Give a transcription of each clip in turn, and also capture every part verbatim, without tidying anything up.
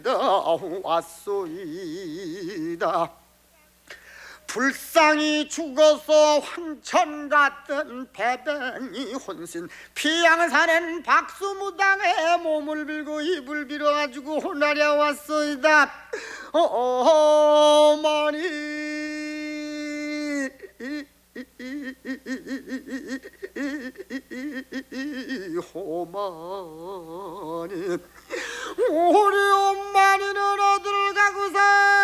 왔소이다. 불쌍히 죽어서 황천 같던 배뱅이 혼신 피양사는 박수무당에 몸을 빌고 입을 빌어가지고 혼나려 왔소이다. 어머니 어머니 우리 엄마는 어딜 가고서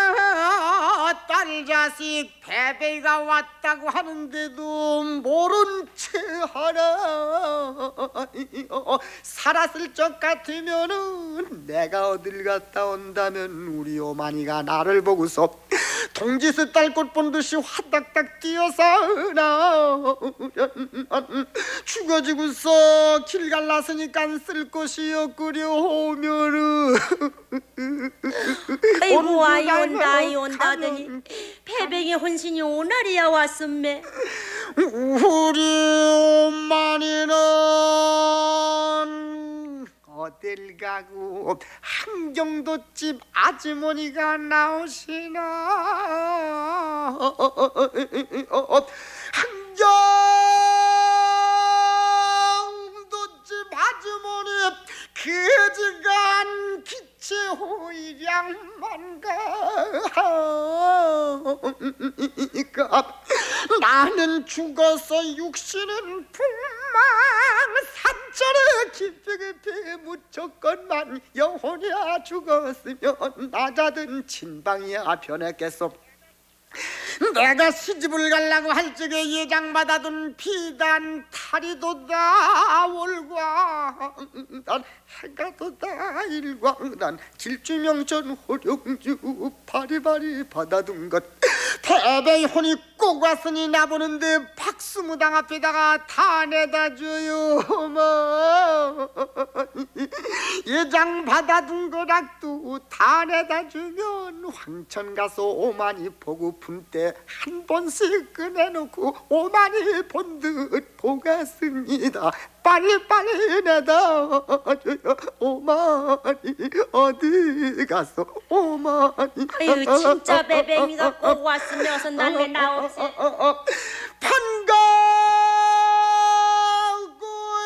딸 자식 배배가 왔다고 하는데도 모른 채 하나. 살았을 적 같으면은 내가 어딜 갔다 온다면 우리 어머니가 나를 보고서 동지스 딸꽃 본 듯이 화딱딱 뛰어서 죽어지고서 길 갈랐으니까 쓸 곳이 없구려 오면은 아이고 아이 온다 아이 온다 하더니 배뱅이 혼신이 오나리야 왔음매. 우리 엄마는 어딜 가고 한경도집 아주머니가 나오시나. 한경도집 아주머니 그지간 기체호일양만 가. 나는 죽어서 육신은 불망산천에 깊이 깊이 묻혔건만 영혼이야 죽었으면 낮아든 친방이야 변했겠소. 내가 시집을 가려고 할 적에 예장받아둔 비단 탈이도다 월광 난 해가도다 일광 난 질주명전 호령주 바리바리 받아둔 것 대배의 혼이 꼭 왔으니 나보는데 박수무당 앞에다가 다 내다 줘요. 어머 예장 받아둔 거락도 다 내다 주면 황천 가서 오만이 보고픈 때 한 번씩 꺼내놓고 오만이 본 듯 보겠습니다. 빨리빨리 내다 줘요. 오만이 어디 가서 오만이. 아유 진짜 배뱅이가 꼭 왔으면 어서 날래 나오지. 반가우고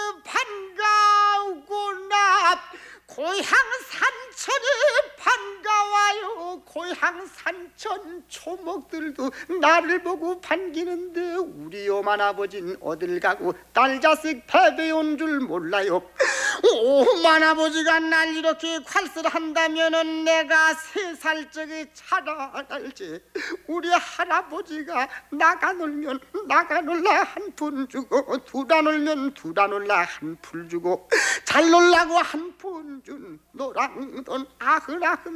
반가우구나. 고향 산천이 반가워요. 고향 산천 초목들도 나를 보고 반기는데 우리 오만 아버진 어딜 가고 딸 자식 패배 온 줄 몰라요. 오만 아버지가 날 이렇게 괄슬한다면은 내가 세 살 적에 자라날지. 우리 할아버지가 나가 놀면 나가 놀라 한 푼 주고 두라 놀면 두라 놀라 한 풀 주고 잘 놀라고 한 푼 준 노랑돈 아흔아흔